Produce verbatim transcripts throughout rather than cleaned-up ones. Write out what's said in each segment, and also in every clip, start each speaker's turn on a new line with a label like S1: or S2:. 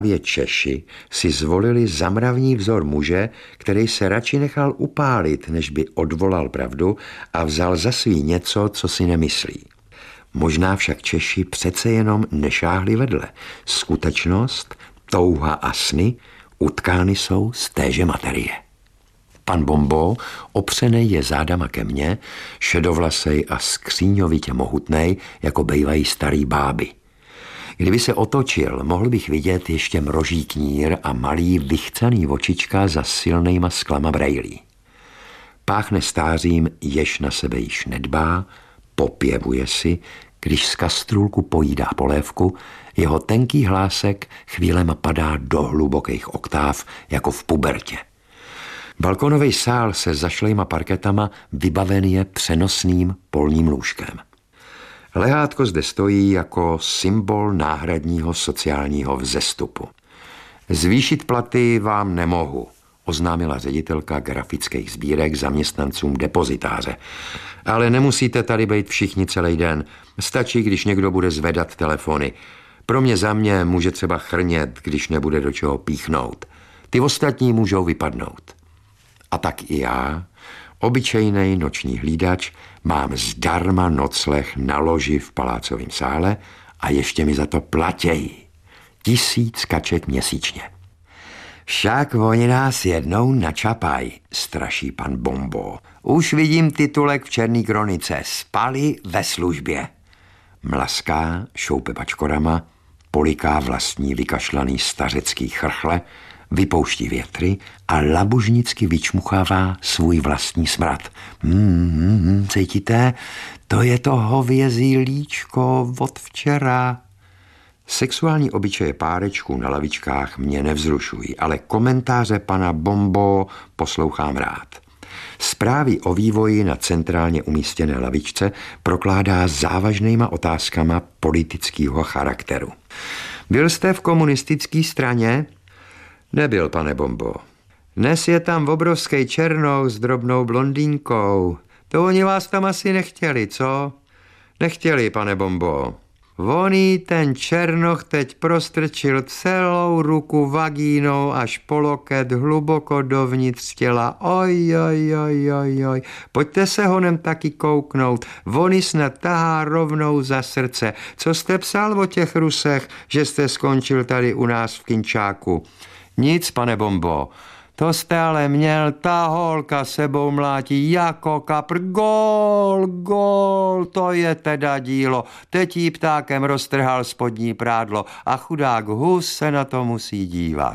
S1: Češi si zvolili za mravní vzor muže, který se radši nechal upálit, než by odvolal pravdu a vzal za svý něco, co si nemyslí. Možná však Češi přece jenom nešáhli vedle. Skutečnost, touha a sny utkány jsou z téže materie. Pan Bombo opřenej je zádama ke mně, šedovlasej a skříňovitě mohutnej, jako bejvají starý báby. Kdyby se otočil, mohl bych vidět ještě mroží knír a malý vychcaný očička za silnejma sklama brejlí. Páchne stářím, jež na sebe již nedbá, popěvuje si, když z kastrůlku pojídá polévku, jeho tenký hlásek chvílema padá do hlubokých oktáv, jako v pubertě. Balkonový sál se zašlejma parketama vybaven je přenosným polním lůžkem. Lehátko zde stojí jako symbol náhradního sociálního vzestupu. Zvýšit platy vám nemohu, oznámila ředitelka grafických sbírek zaměstnancům depozitáře. Ale nemusíte tady být všichni celý den. Stačí, když někdo bude zvedat telefony. Pro mě za mě může třeba chrnět, když nebude do čeho píchnout. Ty ostatní můžou vypadnout. A tak i já, obyčejnej noční hlídač, mám zdarma nocleh na loži v palácovém sále a ještě mi za to platějí. Tisíc kaček měsíčně. Však oni nás jednou načapaj, straší pan Bombo. Už vidím titulek v černý kronice. Spali ve službě. Mlaská, šoupe bačkorama, poliká vlastní vykašlaný stařecký chrchle, vypouští větry a labužnicky vyčmuchává svůj vlastní smrad. Hmm, hmm, cítíte? To je to hovězí líčko od včera. Sexuální obyčeje párečků na lavičkách mě nevzrušují, ale komentáře pana Bombo poslouchám rád. Zprávy o vývoji na centrálně umístěné lavičce prokládá závažnýma otázkama politického charakteru. Byl jste v komunistické straně? Nebyl, pane Bombo. Dnes je tam obrovský černou s drobnou blondýnkou. To oni vás tam asi nechtěli, co? Nechtěli, pane Bombo. Voný ten černoch teď prostrčil celou ruku vagínou až po loket hluboko dovnitř těla. Oj, oj, oj, oj, oj. Pojďte se honem taky kouknout. Voný snad tahá rovnou za srdce. Co jste psal o těch Rusech, že jste skončil tady u nás v Kinčáku? Nic, pane Bombo. To jste ale měl, ta holka sebou mlátí jako kapr. Gól, gól, to je teda dílo. Teď jí ptákem roztrhal spodní prádlo a chudák Hus se na to musí dívat.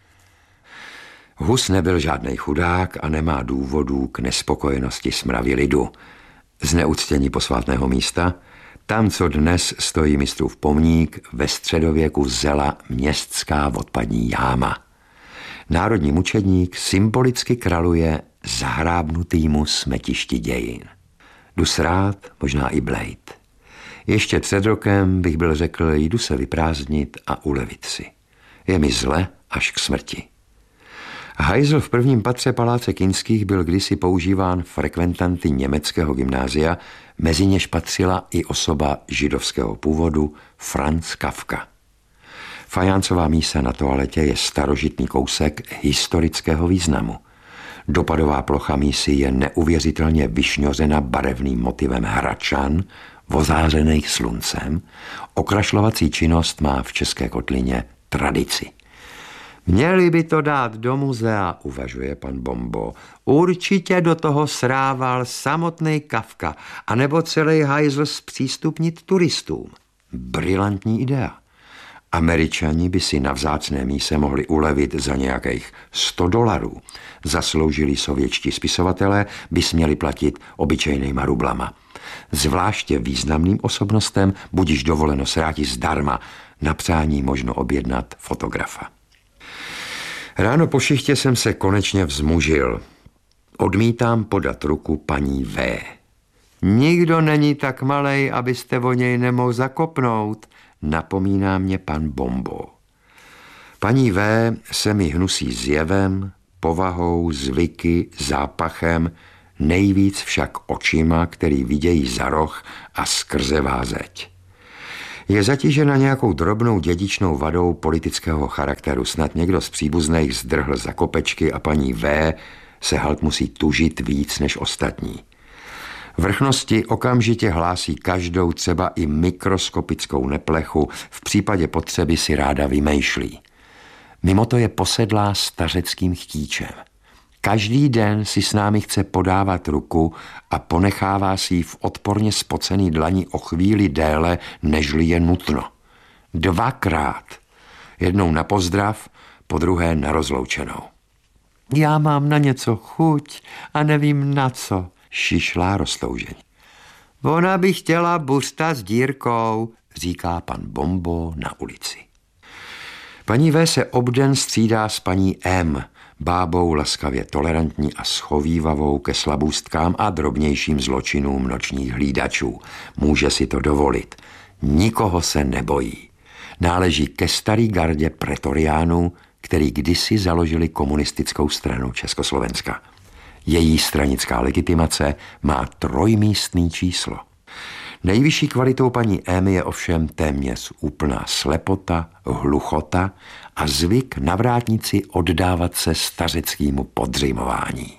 S1: Hus nebyl žádnej chudák a nemá důvodů k nespokojenosti smravy lidu. Zneuctění posvátného místa, tam, co dnes stojí mistrův pomník, ve středověku zela městská odpadní jáma. Národní mučedník symbolicky kraluje zahrábnutýmu smetišti dějin. Jdu srát, možná i blejt. Ještě před rokem bych byl řekl, jdu se vyprázdnit a ulevit si. Je mi zle až k smrti. Hajzl v prvním patře paláce Kinských byl kdysi používán frekventanty německého gymnázia, mezi něž patřila i osoba židovského původu Franz Kafka. Fajáncová mísa na toaletě je starožitný kousek historického významu. Dopadová plocha mísy je neuvěřitelně vyšňořena barevným motivem hračan, ozářených sluncem. Okrašlovací činnost má v České kotlině tradici. Měli by to dát do muzea, uvažuje pan Bombo. Určitě do toho srával samotný Kafka, anebo celý hajzl zpřístupnit turistům. Brilantní idea. Američani by si na vzácné míse mohli ulevit za nějakých sto dolarů. Zasloužilí sovětští spisovatelé by směli platit obyčejnýma rublama. Zvláště významným osobnostem budiž dovoleno sráti zdarma, na přání možno objednat fotografa. Ráno po šichtě jsem se konečně vzmužil. Odmítám podat ruku paní V. Nikdo není tak malej, abyste o něj nemohl zakopnout, napomíná mě pan Bombo. Paní V. se mi hnusí zjevem, povahou, zvyky, zápachem, nejvíc však očima, který vidějí za roh a skrze vázeď. Je zatížena nějakou drobnou dědičnou vadou politického charakteru. Snad někdo z příbuzných zdrhl za kopečky a paní V. se halt musí tužit víc než ostatní. Vrchnosti okamžitě hlásí každou, třeba i mikroskopickou neplechu, v případě potřeby si ráda vymýšlí. Mimo to je posedlá stařeckým chtíčem. Každý den si s námi chce podávat ruku a ponechává si ji v odporně spocený dlani o chvíli déle, nežli je nutno. Dvakrát. Jednou na pozdrav, po druhé na rozloučenou. Já mám na něco chuť a nevím na co, šišlá roztoužení. Ona by chtěla buřta s dírkou, říká pan Bombo na ulici. Paní V. se obden střídá s paní M., bábou laskavě tolerantní a schovívavou ke slabůstkám a drobnějším zločinům nočních hlídačů. Může si to dovolit. Nikoho se nebojí. Náleží ke starý gardě pretoriánů, který kdysi založili komunistickou stranu Československa. Její stranická legitimace má trojmístný číslo. Nejvyšší kvalitou paní M. je ovšem téměř úplná slepota, hluchota a zvyk na vrátnici oddávat se stařeckému podřimování.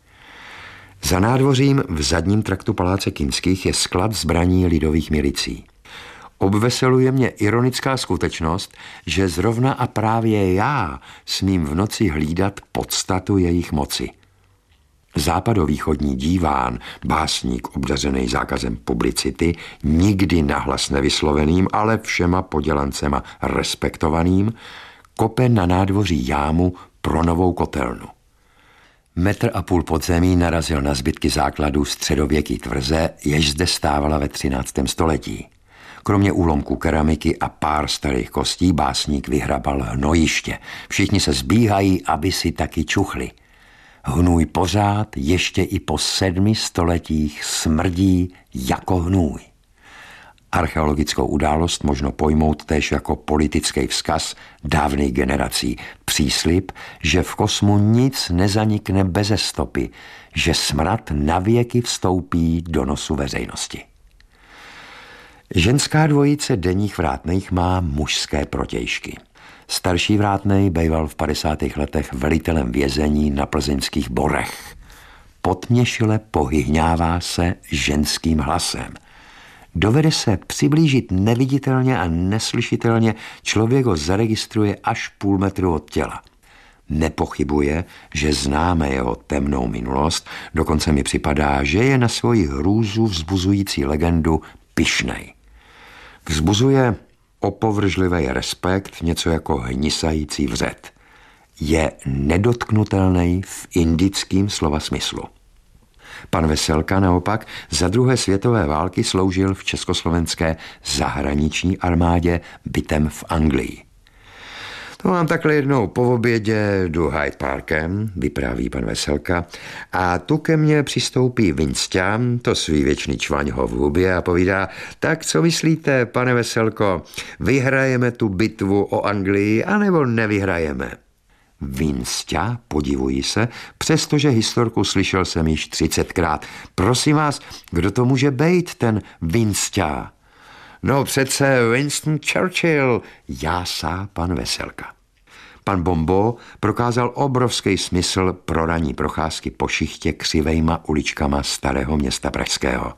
S1: Za nádvořím v zadním traktu paláce Kinských je sklad zbraní lidových milicí. Obveseluje mě ironická skutečnost, že zrovna a právě já smím v noci hlídat podstatu jejich moci. Západovýchodní díván, básník obdařený zákazem publicity, nikdy nahlas nevysloveným, ale všema podělancema respektovaným, kope na nádvoří jámu pro novou kotelnu. Metr a půl podzemí narazil na zbytky základů středověký tvrze, jež zde stávala ve třináctém století. Kromě úlomků keramiky a pár starých kostí básník vyhrabal hnojiště. Všichni se zbíhají, aby si taky čuchli. Hnůj pořád ještě i po sedmi stoletích smrdí jako hnůj. Archeologickou událost možno pojmout též jako politický vzkaz dávných generací. Příslib, že v kosmu nic nezanikne beze stopy, že smrad navěky vstoupí do nosu veřejnosti. Ženská dvojice denních vrátných má mužské protějšky. Starší vrátnej býval v padesátých letech velitelem vězení na plzeňských Borech. Podměšile pohyhňává se ženským hlasem. Dovede se přiblížit neviditelně a neslyšitelně, člověk ho zaregistruje až půl metru od těla. Nepochybuje, že známe jeho temnou minulost, dokonce mi připadá, že je na svoji hrůzu vzbuzující legendu pyšnej. Vzbuzuje opovržlivý respekt, něco jako hnisající vřet. Je nedotknutelný v indickém slova smyslu. Pan Veselka naopak za druhé světové války sloužil v československé zahraniční armádě bytem v Anglii. To mám takhle jednou po obědě jdu Hyde Parkem, vypráví pan Veselka, a tu ke mně přistoupí Winston, to svý věčný čvaň ho v hubě, a povídá: tak co myslíte, pane Veselko, vyhrajeme tu bitvu o Anglii, anebo nevyhrajeme? Winston, podivuji se, přestože historku slyšel jsem již třicetkrát. Prosím vás, kdo to může být, ten Winston? No přece Winston Churchill, jásá pan Veselka. Pan Bombo prokázal obrovský smysl pro ranní procházky po šichtě křivejma uličkama starého města pražského.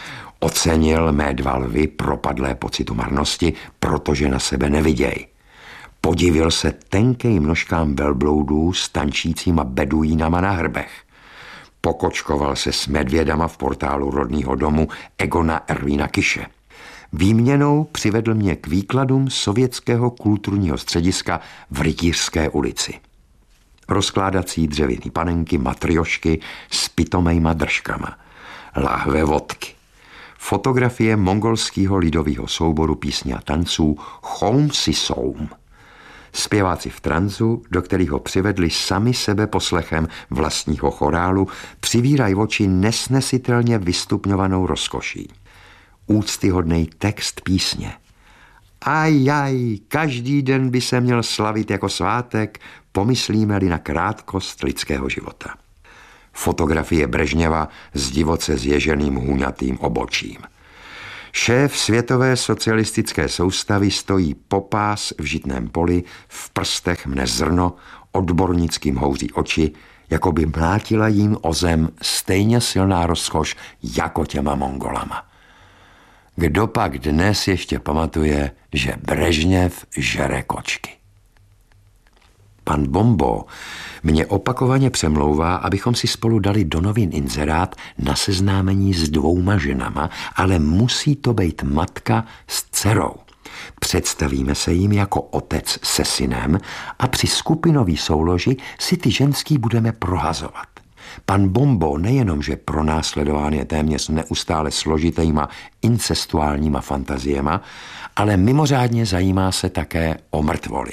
S1: Ocenil mé dva lvy propadlé pocitu marnosti, protože na sebe neviděj. Podivil se tenkým nožkám velbloudů s tančícíma beduínama na hrbech. Pokočkoval se s medvědama v portálu rodného domu Egona Ervína Kiše. Výměnou přivedl mě k výkladům sovětského kulturního střediska v Rytířské ulici. Rozkládací dřevěný panenky, matriošky s pitomejma držkama, lahve vodky, fotografie mongolského lidového souboru písně a tanců Choum si soum. Zpěváci v tranzu, do kterého přivedli sami sebe poslechem vlastního chorálu, přivírají oči nesnesitelně vystupňovanou rozkoší. Úctyhodný text písně. Ajaj, každý den by se měl slavit jako svátek, pomyslíme-li na krátkost lidského života. Fotografie Brežněva s divoce zježeným hůňatým obočím. Šéf světové socialistické soustavy stojí popás v žitném poli, v prstech mne zrno, odbornickým houří oči, jako by mlátila jim o zem stejně silná rozkoš jako těma Mongolama. Kdo pak dnes ještě pamatuje, že Brežněv žere kočky? Pan Bombo mě opakovaně přemlouvá, abychom si spolu dali do novin inzerát na seznámení s dvouma ženama, ale musí to být matka s dcerou. Představíme se jim jako otec se synem a při skupinový souloži si ty ženský budeme prohazovat. Pan Bombo nejenom, že pronásledován je téměř neustále složitýma incestuálníma fantaziema, ale mimořádně zajímá se také o mrtvoly.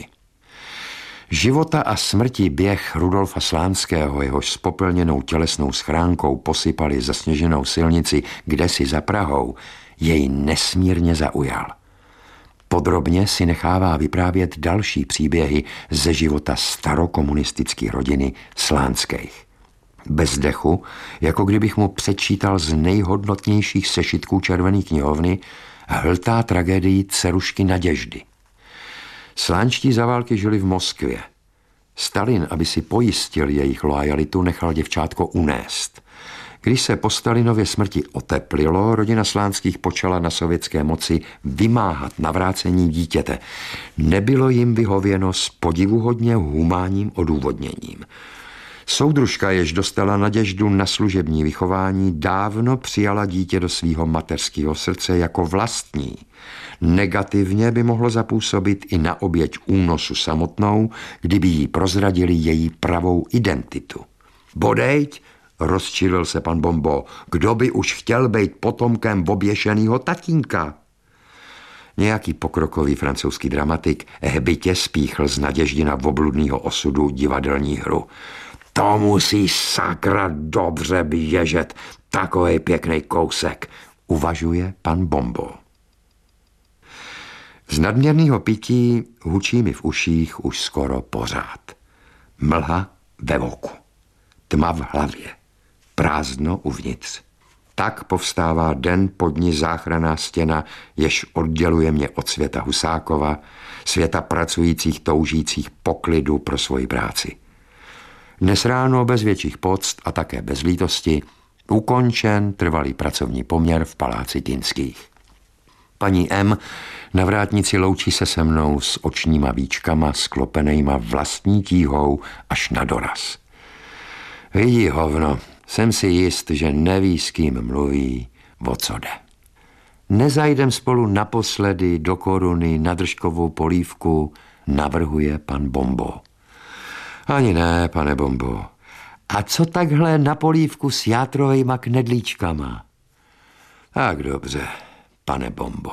S1: Života a smrti běh Rudolfa Slánského, jehož s popelněnou tělesnou schránkou posypali zasněženou silnici kdesi za Prahou, jej nesmírně zaujal. Podrobně si nechává vyprávět další příběhy ze života starokomunistické rodiny Slánských. Bez dechu, jako kdybych mu přečítal z nejhodnotnějších sešitků Červené knihovny, hltá tragédii dcerušky Naděždy. Slánští za války žili v Moskvě. Stalin, aby si pojistil jejich loajalitu, nechal děvčátko unést. Když se po Stalinově smrti oteplilo, rodina Slánských počala na sovětské moci vymáhat navrácení dítěte. Nebylo jim vyhověno s podivuhodně humánním odůvodněním. Soudružka, jež dostala Naděždu na služební vychování, dávno přijala dítě do svého mateřského srdce jako vlastní. Negativně by mohlo zapůsobit i na oběť únosu samotnou, kdyby jí prozradili její pravou identitu. Bodejť, rozčilil se pan Bombo, kdo by už chtěl být potomkem oběšenýho tatínka? Nějaký pokrokový francouzský dramatik hbitě spíchl z Naděždina obludného osudu divadelní hru. To musí sakra dobře běžet, takovej pěkný kousek, uvažuje pan Bombo. Z nadměrného pití hučí mi v uších už skoro pořád. Mlha ve voku, tma v hlavě, prázdno uvnitř. Tak povstává den po dni záchranná stěna, jež odděluje mě od světa Husákova, světa pracujících toužících po klidu pro svoji práci. Dnes ráno bez větších poct a také bez lítosti ukončen trvalý pracovní poměr v paláci Kinských. Paní M. na vrátnici loučí se se mnou s očníma víčkama sklopenejma vlastní tíhou až na doraz. Vidí hovno, jsem si jist, že neví, s kým mluví, o co jde. Nezajdem spolu naposledy do Koruny na držkovou polívku, navrhuje pan Bombo. Ani ne, pane Bombo. A co takhle na polívku s játrovejma knedlíčkama? Tak dobře, pane Bombo.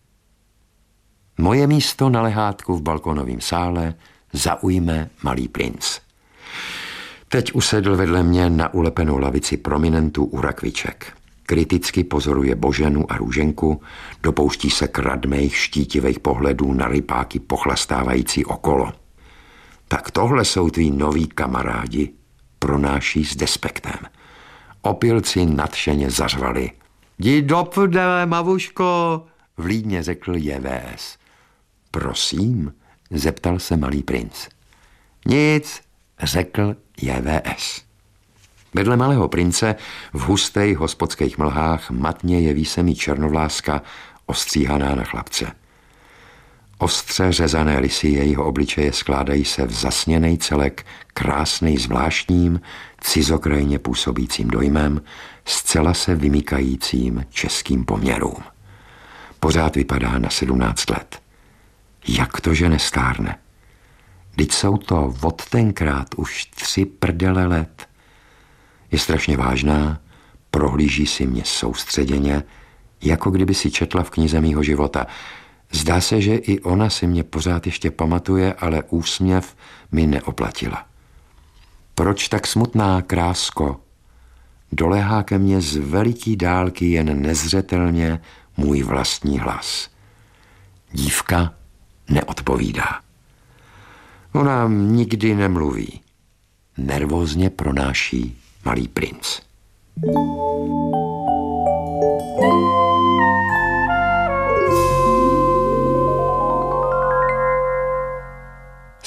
S1: Moje místo na lehátku v balkonovém sále zaujme malý princ. Teď usedl vedle mě na ulepenou lavici prominentů u rakviček. Kriticky pozoruje Boženu a Růženku, dopouští se kradmejch štítivých pohledů na rypáky pochlastávající okolo. Tak tohle jsou tví noví kamarádi, pronáší s despektem. Opilci nadšeně zařvali. Jdi do prdele, mavuško, vlídně řekl J V S. Prosím, zeptal se malý princ. Nic, řekl J V S. Vedle malého prince v hustých hospodských mlhách matně jeví se mi černovláska ostříhaná na chlapce. Ostře řezané lisy jejího obličeje skládají se v zasněnej celek, krásnej zvláštním, cizokrajně působícím dojmem, zcela se vymykajícím českým poměrům. Pořád vypadá na sedmnáct let. Jak to, že nestárne? Vždyť jsou to od tenkrát už tři prdele let. Je strašně vážná, prohlíží si mě soustředěně, jako kdyby si četla v knize mýho života. Zdá se, že i ona si mě pořád ještě pamatuje, ale úsměv mi neoplatila. Proč tak smutná, krásko? Doléhá ke mně z veliký dálky jen nezřetelně můj vlastní hlas. Dívka neodpovídá. Ona nikdy nemluví. Nervózně pronáší malý princ.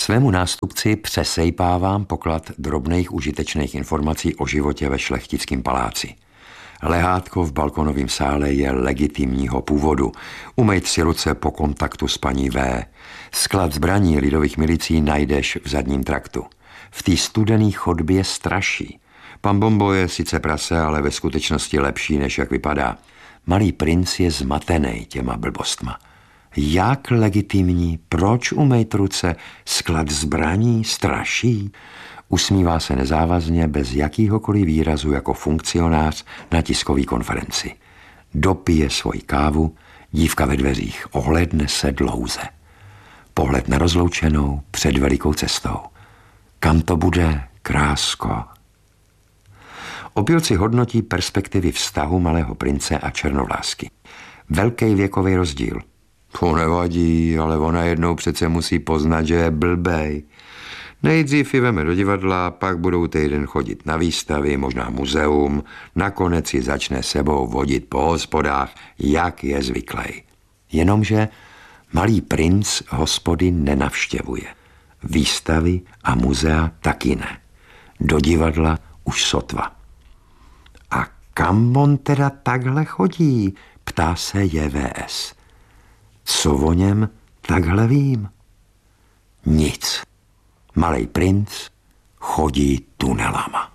S1: Svému nástupci přesejpávám poklad drobných užitečných informací o životě ve šlechtickém paláci. Lehátko v balkonovém sále je legitimního původu. Umejt si ruce po kontaktu s paní V. Sklad zbraní lidových milicí najdeš v zadním traktu. V té studené chodbě straší. Pan Bombo je sice prase, ale ve skutečnosti lepší, než jak vypadá. Malý princ je zmatený těma blbostma. Jak legitimní? Proč umejt ruce? Sklad zbraní? Straší? Usmívá se nezávazně, bez jakýhokoliv výrazu, jako funkcionář na tiskové konferenci. Dopije svoji kávu, dívka ve dveřích, ohlédne se dlouze. Pohled na rozloučenou před velikou cestou. Kam to bude, krásko? Opilci hodnotí perspektivy vztahu malého prince a černovlásky. Velký věkový rozdíl. To nevadí, ale ona jednou přece musí poznat, že je blbej. Nejdřív ji veme do divadla, pak budou týden chodit na výstavy, možná muzeum, nakonec ji začne sebou vodit po hospodách, jak je zvyklý. Jenomže malý princ hospody nenavštěvuje. Výstavy a muzea taky ne. Do divadla už sotva. A kam on teda takhle chodí? Ptá se J V S. Co o něm takhle vím? Nic. Malej princ chodí tunelama.